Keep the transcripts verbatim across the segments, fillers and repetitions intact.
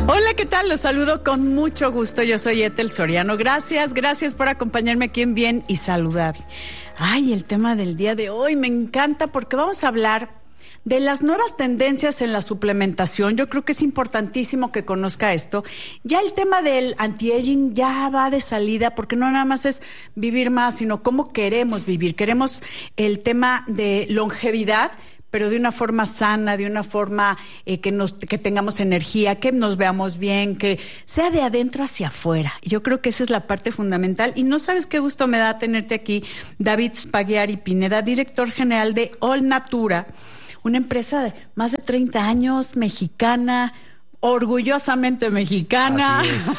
Hola, ¿qué tal? Los saludo con mucho gusto. Yo soy Ethel Soriano. Gracias, gracias por acompañarme aquí en Bien y Saludable. Ay, el tema del día de hoy me encanta porque vamos a hablar de las nuevas tendencias en la suplementación. Yo creo que es importantísimo que conozca esto. Ya el tema del anti-aging ya va de salida, porque no nada más es vivir más, sino cómo queremos vivir. Queremos el tema de longevidad, pero de una forma sana, de una forma eh, que nos que tengamos energía, que nos veamos bien, que sea de adentro hacia afuera. Yo creo que esa es la parte fundamental. Y no sabes qué gusto me da tenerte aquí, David Spaghiari Pineda, director general de All Natura, una empresa de más de treinta años, mexicana, orgullosamente mexicana. Así es.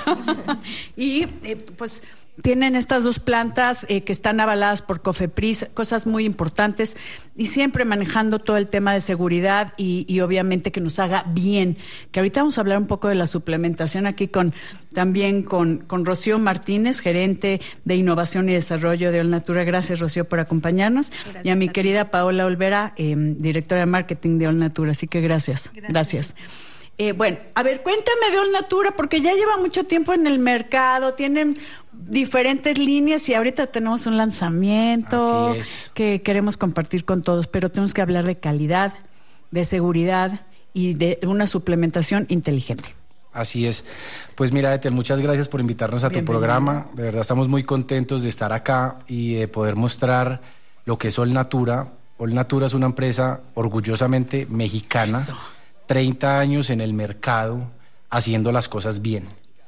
y eh, pues tienen estas dos plantas eh, que están avaladas por COFEPRIS, cosas muy importantes, y siempre manejando todo el tema de seguridad y, y obviamente que nos haga bien. Que ahorita vamos a hablar un poco de la suplementación aquí con también con, con Rocío Martínez, gerente de Innovación y Desarrollo de All Natura. Gracias, Rocío, por acompañarnos. Gracias, y a mi querida Paola Olvera, eh, directora de Marketing de All Natura. Así que gracias. Gracias. gracias. Eh, bueno, a ver, cuéntame de All Natura, porque ya lleva mucho tiempo en el mercado, tienen diferentes líneas y ahorita tenemos un lanzamiento Así es. que queremos compartir con todos, pero tenemos que hablar de calidad, de seguridad y de una suplementación inteligente. Así es. Pues mira, Ethel, muchas gracias por invitarnos a tu Bienvenida. programa. De verdad estamos muy contentos de estar acá y de poder mostrar lo que es All Natura. All Natura es una empresa orgullosamente mexicana. Eso. treinta años en el mercado haciendo las cosas bien.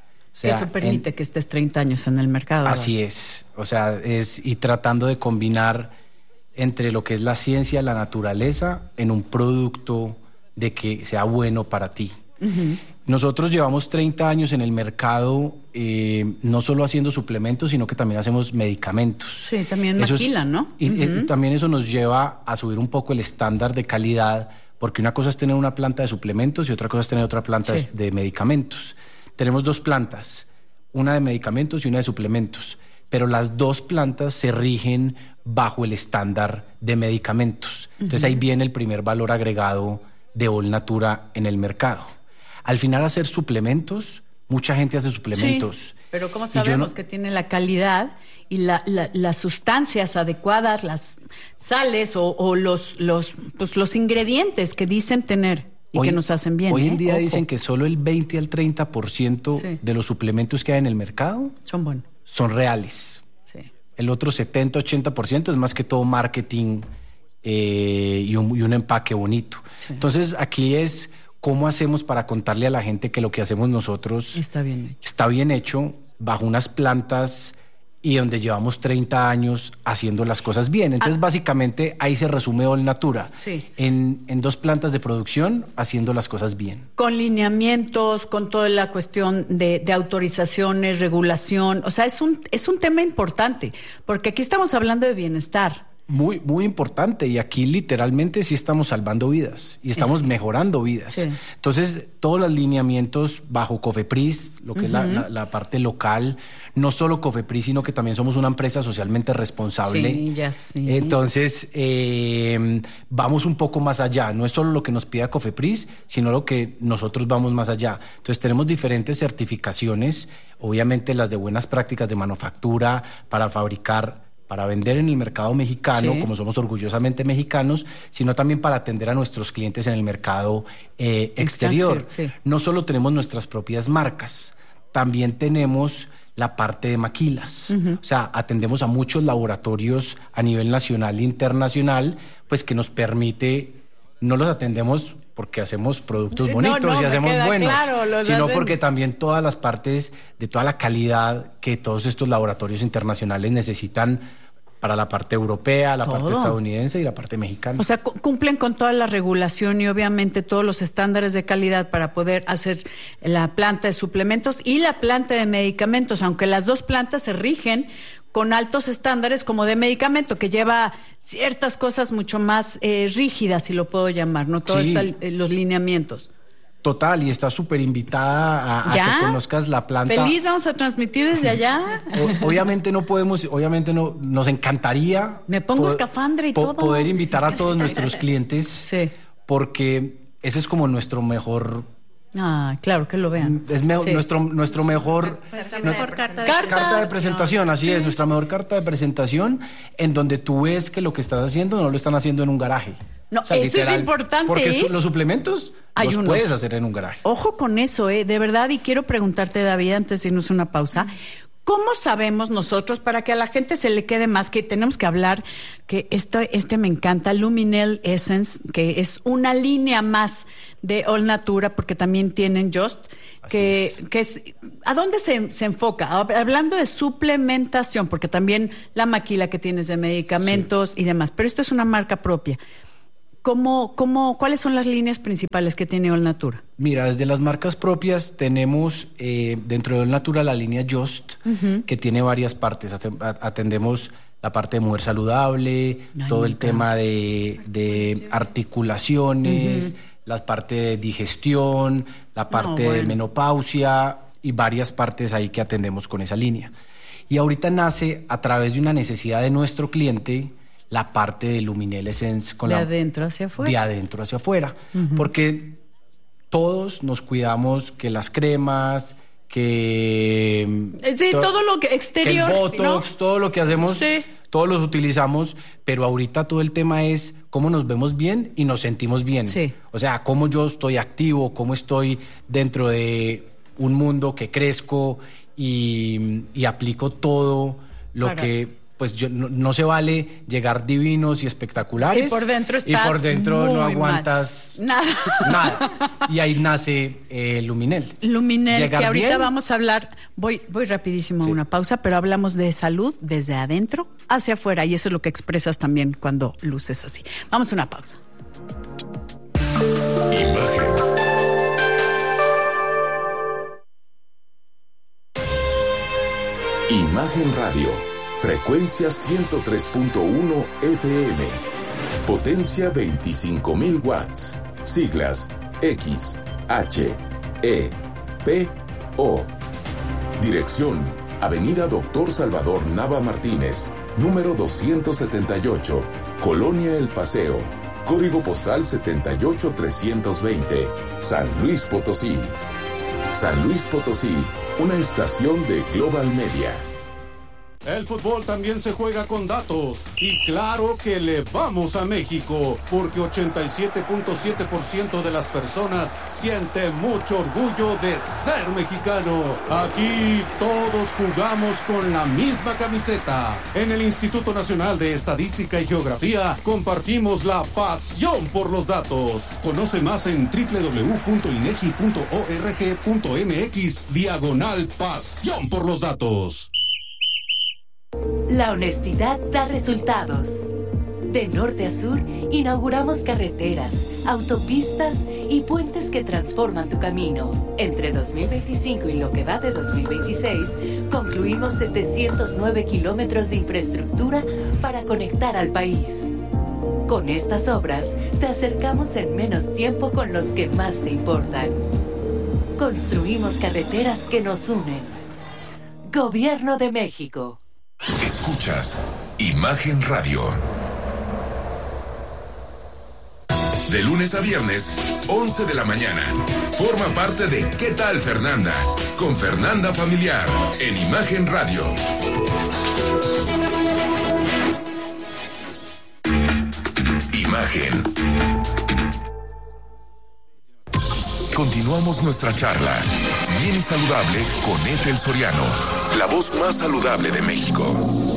O sea, Eso permite en, que estés treinta años en el mercado. Así ¿verdad? es. O sea, es y tratando de combinar entre lo que es la ciencia, la naturaleza, en un producto de que sea bueno para ti. Uh-huh. Nosotros llevamos treinta años en el mercado, eh, no solo haciendo suplementos, sino que también hacemos medicamentos. Sí, también maquilan, ¿no? Y, uh-huh. y también eso nos lleva a subir un poco el estándar de calidad, porque una cosa es tener una planta de suplementos y otra cosa es tener otra planta sí. de, de medicamentos. Tenemos dos plantas, una de medicamentos y una de suplementos, pero las dos plantas se rigen bajo el estándar de medicamentos. Entonces uh-huh. ahí viene el primer valor agregado de All Natura en el mercado. Al final, hacer suplementos, mucha gente hace suplementos. Sí, pero ¿cómo sabemos no... que tiene la calidad y la, la, las sustancias adecuadas, las sales o, o los, los, pues los ingredientes que dicen tener y hoy, que nos hacen bien? Hoy ¿eh? en día Ojo. Dicen que solo el veinte al treinta por ciento sí. de los suplementos que hay en el mercado son buenos. Son reales. Sí. El otro setenta, ochenta por ciento es más que todo marketing eh, y, un, y un empaque bonito. Sí. Entonces, aquí es cómo hacemos para contarle a la gente que lo que hacemos nosotros está bien hecho, está bien hecho bajo unas plantas y donde llevamos treinta años haciendo las cosas bien. Entonces, ah. básicamente, ahí se resume All Natura. Sí. En, en dos plantas de producción, haciendo las cosas bien. Con lineamientos, con toda la cuestión de, de autorizaciones, regulación. O sea, es un, es un tema importante, porque aquí estamos hablando de bienestar. Muy, muy importante, y aquí literalmente sí estamos salvando vidas y estamos Eso. mejorando vidas. Sí. Entonces, todos los lineamientos bajo COFEPRIS, lo que uh-huh. es la, la, la parte local, no solo COFEPRIS, sino que también somos una empresa socialmente responsable. Sí, ya sí. Entonces, eh, vamos un poco más allá. No es solo lo que nos pida COFEPRIS, sino lo que nosotros vamos más allá. Entonces, tenemos diferentes certificaciones, obviamente las de buenas prácticas de manufactura para fabricar, para vender en el mercado mexicano, sí. como somos orgullosamente mexicanos, sino también para atender a nuestros clientes en el mercado eh, exterior. Sí. No solo tenemos nuestras propias marcas, también tenemos la parte de maquilas. Uh-huh. O sea, atendemos a muchos laboratorios a nivel nacional e internacional, pues que nos permite, no los atendemos porque hacemos productos bonitos no, no, y hacemos buenos, claro, sino hacen... porque también todas las partes de toda la calidad que todos estos laboratorios internacionales necesitan para la parte europea, la Todo. parte estadounidense y la parte mexicana. O sea, cu- cumplen con toda la regulación y obviamente todos los estándares de calidad para poder hacer la planta de suplementos y la planta de medicamentos, aunque las dos plantas se rigen con altos estándares como de medicamento, que lleva ciertas cosas mucho más eh, rígidas, si lo puedo llamar, ¿no? Todos sí. los lineamientos. Total, y está súper invitada a, a que conozcas la planta. Feliz, vamos a transmitir desde allá. O, obviamente no podemos, obviamente no, nos encantaría. Me pongo po- escafandra y po- todo. Poder invitar a todos nuestros clientes, sí. porque ese es como nuestro mejor Ah, claro, que lo vean. Es me- Sí. nuestro, nuestro mejor... Nuestra nuestra- mejor carta de Carta. Carta de presentación, así Sí. es, nuestra mejor carta de presentación, en donde tú ves que lo que estás haciendo no lo están haciendo en un garaje. No, eso es importante, Porque ¿eh? su- los suplementos Hay los unos. puedes hacer en un garaje. Ojo con eso, ¿eh? De verdad, y quiero preguntarte, David, antes de irnos a una pausa, ¿cómo sabemos nosotros, para que a la gente se le quede más, que tenemos que hablar, que esto, este me encanta, Luminel Essence, que es una línea más de All Natura, porque también tienen Just, que es. que es, ¿a dónde se, se enfoca? Hablando de suplementación, porque también la maquila que tienes de medicamentos y demás, pero esta es una marca propia. ¿Cómo, cómo, ¿Cuáles son las líneas principales que tiene All Natura? Mira, desde las marcas propias tenemos eh, dentro de All Natura la línea Just, uh-huh. que tiene varias partes. Atendemos la parte de mujer saludable, Ay, todo me el encanta. tema de, de articulaciones, uh-huh. la parte de digestión, la parte No, bueno. de menopausia y varias partes ahí que atendemos con esa línea. Y ahorita nace a través de una necesidad de nuestro cliente la parte de Luminel Essence con De la, adentro hacia afuera. de adentro hacia afuera, uh-huh. porque todos nos cuidamos que las cremas, que Sí, to- todo lo que que exterior, el botox, ¿no? todo lo que hacemos, Sí. todos los utilizamos, pero ahorita todo el tema es cómo nos vemos bien y nos sentimos bien. Sí. O sea, cómo yo estoy activo, cómo estoy dentro de un mundo que crezco y, y aplico todo lo Para- que pues yo, no, no se vale llegar divinos y espectaculares. Y por dentro estás Y por dentro no muy aguantas mal. Nada. nada. Y ahí nace eh, Luminel. Luminel, Llegar que ahorita bien. vamos a hablar, voy, voy rapidísimo Sí. a una pausa, pero hablamos de salud desde adentro hacia afuera, y eso es lo que expresas también cuando luces así. Vamos a una pausa. Imagen. Imagen Radio, frecuencia ciento tres punto uno F M, potencia veinticinco mil watts, siglas X, H, E, P, O. Dirección, Avenida Doctor Salvador Nava Martínez, número doscientos setenta y ocho, Colonia El Paseo, código postal setenta y ocho trescientos veinte, San Luis Potosí. San Luis Potosí, una estación de Global Media. El fútbol también se juega con datos y claro que le vamos a México porque ochenta y siete punto siete por ciento de las personas siente mucho orgullo de ser mexicano. Aquí todos jugamos con la misma camiseta. En el Instituto Nacional de Estadística y Geografía compartimos la pasión por los datos. Conoce más en doble u doble u doble u punto inegi punto org punto mx diagonal pasión por los datos. La honestidad da resultados. De norte a sur, inauguramos carreteras, autopistas y puentes que transforman tu camino. Entre dos mil veinticinco y lo que va de dos mil veintiséis, concluimos setecientos nueve kilómetros de infraestructura para conectar al país. Con estas obras, te acercamos en menos tiempo con los que más te importan. Construimos carreteras que nos unen. Gobierno de México. Escuchas Imagen Radio. De lunes a viernes, once de la mañana. Forma parte de ¿Qué tal, Fernanda? Con Fernanda Familiar, en Imagen Radio. Imagen. Continuamos nuestra charla. Bien y saludable con Ethel Soriano, la voz más saludable de México.